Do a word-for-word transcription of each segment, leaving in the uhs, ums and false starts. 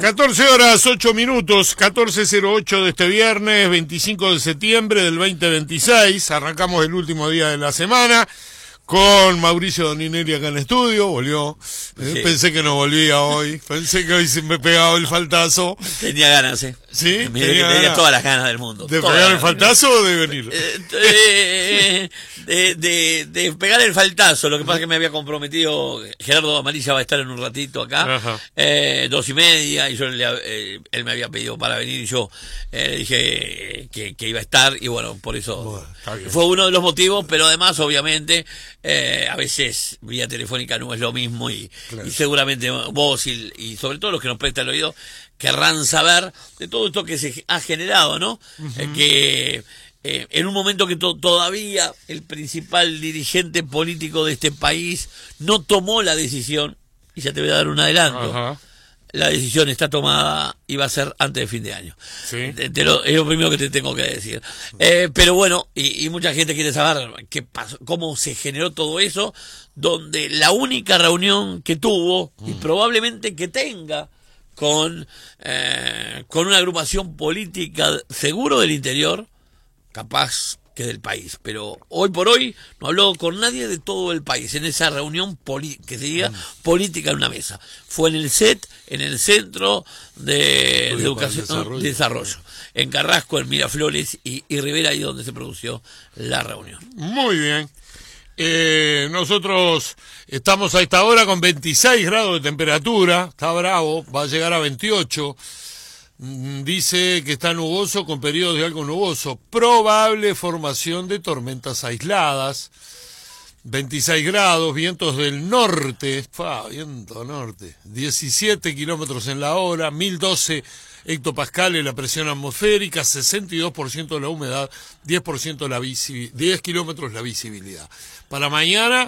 catorce horas, ocho minutos, catorce cero ocho de este viernes, veinticinco de septiembre del veinte veintiséis. Arrancamos el último día de la semana con Mauricio Doninelli acá en estudio. Volvió. Eh, sí. Pensé que no volvía hoy. Pensé que hoy se me pegaba el faltazo. Tenía ganas, ¿eh? Sí, tenía, tenía ganas. Todas las ganas del mundo. ¿De pegar el faltazo o de venir? Eh, eh, de, de, de pegar el faltazo. Lo que pasa es que me había comprometido. Gerardo Amarilla va a estar en un ratito acá. Eh, dos y media. Y yo le, eh, él me había pedido para venir. Y yo eh, le dije que, que iba a estar. Y bueno, por eso bueno, fue uno de los motivos. Pero además, obviamente. Eh, a veces vía telefónica no es lo mismo y, claro. y seguramente vos y, y sobre todo los que nos prestan el oído querrán saber de todo esto que se ha generado, ¿no? Uh-huh. Eh, que eh, en un momento que to- todavía el principal dirigente político de este país no tomó la decisión, y ya te voy a dar un adelanto. Uh-huh. La decisión está tomada y va a ser antes de fin de año. ¿Sí? Te, te lo, es lo primero que te tengo que decir. Eh, pero bueno, y, y mucha gente quiere saber qué pasó, cómo se generó todo eso, donde la única reunión que tuvo, mm. y probablemente que tenga, con, eh, con una agrupación política seguro del interior, capaz que del país, pero hoy por hoy no habló con nadie de todo el país en esa reunión poli- que se diga mm. política en una mesa. Fue en el C E T, en el Centro de, de Educación desarrollo. de Desarrollo, en Carrasco, en Miraflores y, y Rivera, ahí donde se produjo la reunión. Muy bien. Eh, nosotros estamos a esta hora con veintiséis grados de temperatura, está bravo, va a llegar a veintiocho. Dice que está nuboso con periodos de algo nuboso, probable formación de tormentas aisladas, veintiséis grados, vientos del norte, fa, viento norte, diecisiete kilómetros en la hora, mil doce hectopascales la presión atmosférica, sesenta y dos por ciento de la humedad, diez por ciento la visi- diez kilómetros la visibilidad. Para mañana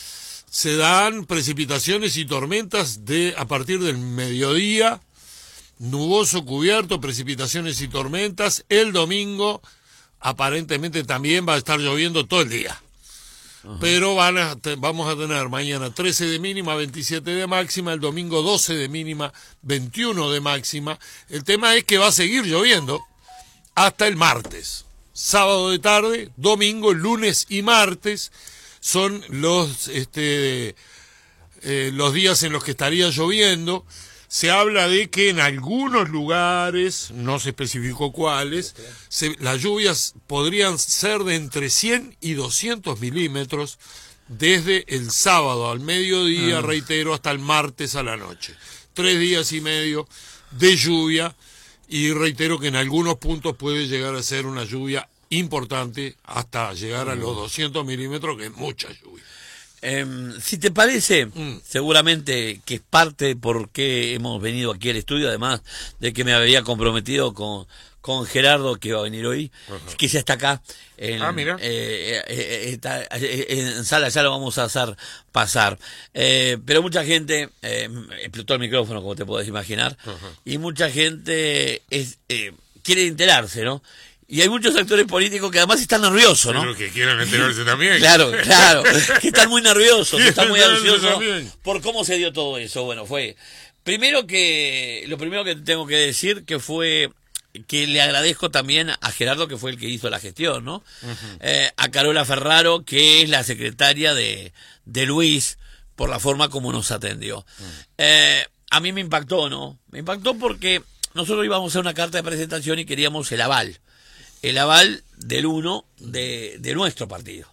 se dan precipitaciones y tormentas de a partir del mediodía. Nuboso cubierto, precipitaciones y tormentas. El domingo aparentemente también va a estar lloviendo todo el día. Uh-huh. Pero van a te, vamos a tener mañana trece de mínima, veintisiete de máxima, el domingo doce de mínima, veintiuno de máxima. El tema es que va a seguir lloviendo hasta el martes. Sábado de tarde, domingo, lunes y martes son los este eh, los días en los que estaría lloviendo. Se habla de que en algunos lugares, no se especificó cuáles, se, las lluvias podrían ser de entre cien y doscientos milímetros desde el sábado al mediodía, ah. reitero, hasta el martes a la noche. Tres días y medio de lluvia, y reitero que en algunos puntos puede llegar a ser una lluvia importante hasta llegar a los doscientos milímetros, que es mucha lluvia. Eh, si te parece, mm. seguramente que es parte por qué hemos venido aquí al estudio, además de que me había comprometido con, con Gerardo, que va a venir hoy, uh-huh. que ya está acá en, ah, mira. Eh, eh, está en sala, ya lo vamos a hacer pasar. Eh, pero mucha gente, eh, explotó el micrófono, como te podés imaginar, uh-huh. y mucha gente es, eh, quiere enterarse, ¿no? Y hay muchos actores políticos que además están nerviosos, ¿no? Pero que quieran enterarse también. Claro, claro, que están muy nerviosos, que están muy ansiosos por cómo se dio todo eso. Bueno, fue, primero que, lo primero que tengo que decir que fue que le agradezco también a Gerardo, que fue el que hizo la gestión, ¿no? Uh-huh. Eh, a Carola Ferraro, que es la secretaria de, de Luis, por la forma como nos atendió. Uh-huh. Eh, a mí me impactó, ¿no? Me impactó porque nosotros íbamos a hacer una carta de presentación y queríamos el aval. el aval del uno de, de nuestro partido,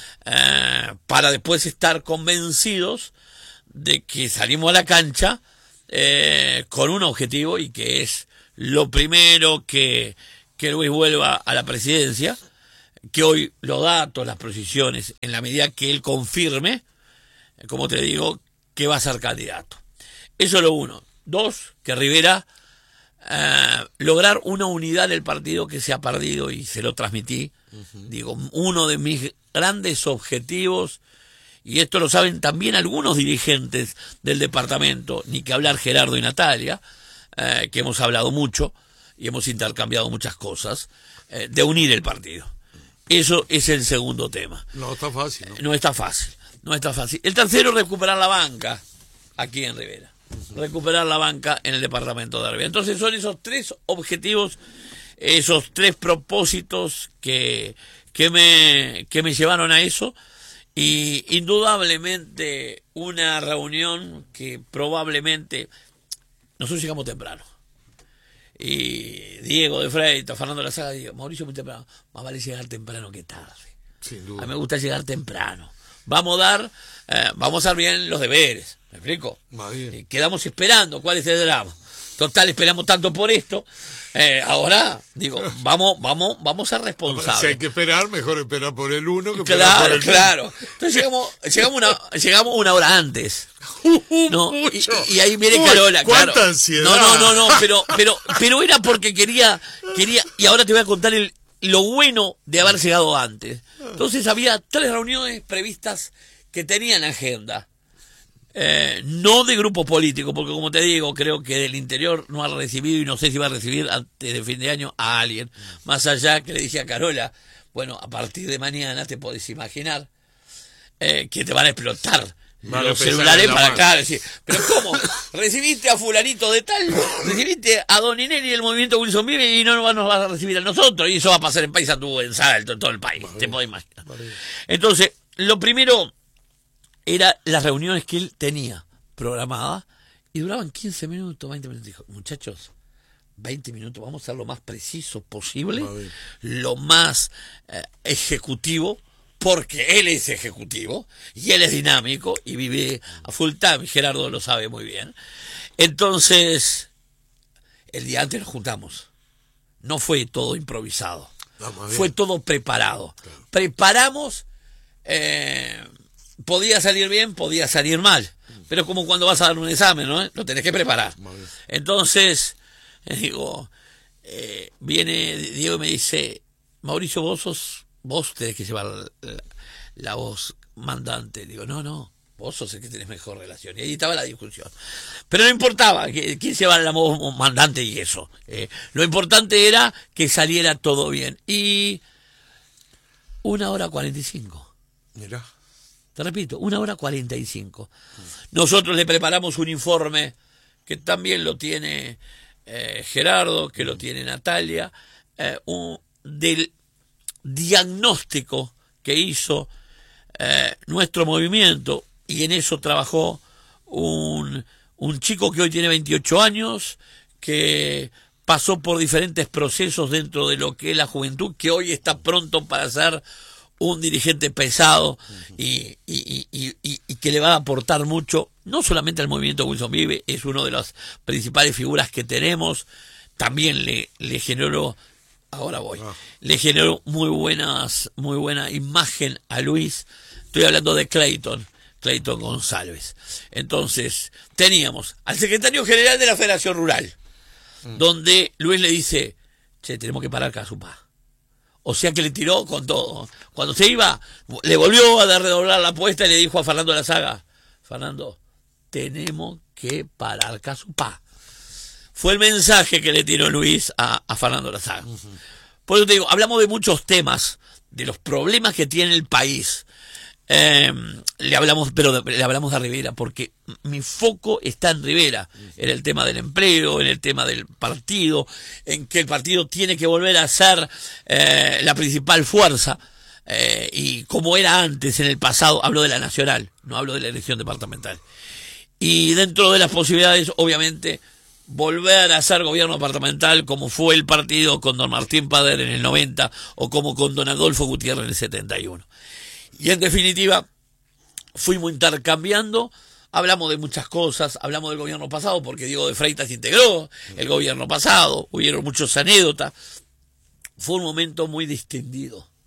eh, para después estar convencidos de que salimos a la cancha eh, con un objetivo, y que es lo primero que, que Luis vuelva a la presidencia, que hoy los datos, las posiciones, en la medida que él confirme, como te digo, que va a ser candidato. Eso es lo uno. Dos, que Rivera Uh, lograr una unidad del partido que se ha perdido, y se lo transmití. Uh-huh. Digo, uno de mis grandes objetivos, y esto lo saben también algunos dirigentes del departamento, ni que hablar Gerardo y Natalia, uh, que hemos hablado mucho y hemos intercambiado muchas cosas, uh, de unir el partido. Eso es el segundo tema. No está fácil, ¿no? No está fácil, no está fácil. El tercero, recuperar la banca aquí en Rivera. recuperar la banca en el departamento de Rivera. Entonces son esos tres objetivos, esos tres propósitos que, que, me, que me llevaron a eso, y indudablemente una reunión que probablemente nosotros llegamos temprano. Y Diego de Freitas, Fernando de la Saga, digo, Mauricio muy temprano, más vale llegar temprano que tarde. Sin duda. A mí me gusta llegar temprano. Vamos a dar, eh, vamos a dar bien los deberes, ¿me explico? Y quedamos esperando, ¿cuál es el drama? Total, esperamos tanto por esto. Eh, ahora, digo, vamos, vamos, vamos a responsables. Si hay que esperar, mejor esperar por el uno que claro, esperar por el claro. Claro. Entonces llegamos, llegamos una, llegamos una hora antes. No, y, y ahí viene Carola, cuánta claro. ansiedad. No, no, no, no, pero, pero, pero era porque quería, quería, y ahora te voy a contar el, lo bueno de haber llegado antes. Entonces había tres reuniones previstas que tenían agenda. Eh, no de grupos políticos, porque como te digo, creo que del interior no ha recibido, y no sé si va a recibir antes de fin de año a alguien. Más allá que le dije a Carola, bueno, a partir de mañana te podés imaginar eh, que te van a explotar Vale, los celulares para acá. Decir, pero ¿cómo? ¿Recibiste a fulanito de tal? ¿Recibiste a Don Inés y el movimiento Wilson Vive y no nos vas a recibir a nosotros? Y eso va a pasar en Paysandú, en Salto, en todo el país, vale, te podés imaginar. Vale. Entonces, lo primero era las reuniones que él tenía programadas y duraban quince minutos, veinte minutos. Dijo, muchachos, veinte minutos, vamos a ser lo más preciso posible, vale, lo más eh, ejecutivo, porque él es ejecutivo y él es dinámico y vive a full time, Gerardo lo sabe muy bien. Entonces, el día antes nos juntamos. No fue todo improvisado, fue todo preparado. Claro. Preparamos, eh, podía salir bien, podía salir mal, pero como cuando vas a dar un examen, ¿no? Lo tenés que preparar. Entonces, digo, eh, viene Diego y me dice, Mauricio, vos sos... vos tenés que llevar la, la voz mandante. Digo, no, no, vos sos el que tenés mejor relación. Y ahí estaba la discusión. Pero no importaba que, quién llevara la voz mandante y eso. Eh, lo importante era que saliera todo bien. Y una hora cuarenta y cinco. Mirá. Te repito, una hora cuarenta y cinco. Nosotros le preparamos un informe que también lo tiene eh, Gerardo, que lo tiene Natalia, eh, un, del diagnóstico que hizo eh, nuestro movimiento, y en eso trabajó un, un chico que hoy tiene veintiocho años, que pasó por diferentes procesos dentro de lo que es la juventud, que hoy está pronto para ser un dirigente pesado y, y, y, y, y que le va a aportar mucho, no solamente al movimiento Wilson Vive, es una de las principales figuras que tenemos, también le, le generó Ahora voy. Ah. Le generó muy buenas, muy buena imagen a Luis. Estoy hablando de Clayton, Clayton González. Entonces, teníamos al secretario general de la Federación Rural, mm. donde Luis le dice, che, tenemos que parar Casupá. O sea que le tiró con todo. Cuando se iba, le volvió a redoblar la apuesta y le dijo a Fernando de la Saga, Fernando, tenemos que parar Casupá. Fue el mensaje que le tiró Luis a, a Fernando la Saga. Uh-huh. Por eso te digo, hablamos de muchos temas, de los problemas que tiene el país. Eh, le hablamos, pero de, le hablamos de Rivera, porque mi foco está en Rivera, uh-huh. en el tema del empleo, en el tema del partido, en que el partido tiene que volver a ser eh, la principal fuerza. Eh, y como era antes, en el pasado, hablo de la nacional, no hablo de la elección departamental. Y dentro de las posibilidades, obviamente, volver a ser gobierno departamental como fue el partido con don Martín Pader en el noventa o como con don Adolfo Gutiérrez en el setenta y uno. Y en definitiva, fuimos intercambiando, hablamos de muchas cosas, hablamos del gobierno pasado porque Diego de Freitas integró el gobierno pasado, hubieron muchas anécdotas, fue un momento muy distendido,